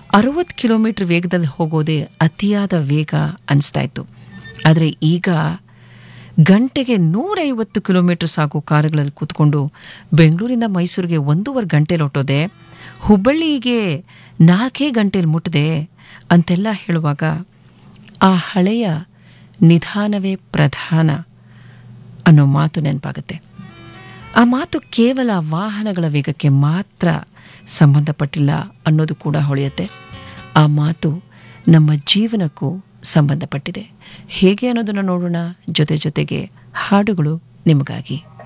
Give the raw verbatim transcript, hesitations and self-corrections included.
ಅರವತ್ತು ಕಿಲೋಮೀಟರ್ ವೇಗದಲ್ಲಿ ಹೋಗೋದೇ ಅತಿಯಾದ ವೇಗ ಅನಿಸ್ತಾ ಇತ್ತು. ಆದರೆ ಈಗ ಗಂಟೆಗೆ ನೂರೈವತ್ತು ಕಿಲೋಮೀಟರ್ ಸಾಗೋ ಕಾರುಗಳಲ್ಲಿ ಕೂತ್ಕೊಂಡು ಬೆಂಗಳೂರಿಂದ ಮೈಸೂರಿಗೆ ಒಂದೂವರೆ ಗಂಟೆಲಿ ಹೊಟ್ಟೋದೆ, ಹುಬ್ಬಳ್ಳಿಗೆ ನಾಲ್ಕೇ ಗಂಟೆಲಿ ಮುಟ್ಟಿದೆ ಅಂತೆಲ್ಲ ಹೇಳುವಾಗ ಆ ಹಳೆಯ ನಿಧಾನವೇ ಪ್ರಧಾನ ಅನ್ನೋ ಮಾತು ನೆನಪಾಗುತ್ತೆ. ಆ ಮಾತು ಕೇವಲ ವಾಹನಗಳ ವೇಗಕ್ಕೆ ಮಾತ್ರ ಸಂಬಂಧಪಟ್ಟಿಲ್ಲ ಅನ್ನೋದು ಕೂಡ ಹೊಳೆಯುತ್ತೆ. ಆ ಮಾತು ನಮ್ಮ ಜೀವನಕ್ಕೂ ಸಂಬಂಧಪಟ್ಟಿದೆ. ಹೇಗೆ ಅನ್ನೋದನ್ನು ನೋಡೋಣ. ಜೊತೆ ಜೊತೆಗೆ ಹಾಡುಗಳು ನಿಮಗಾಗಿ.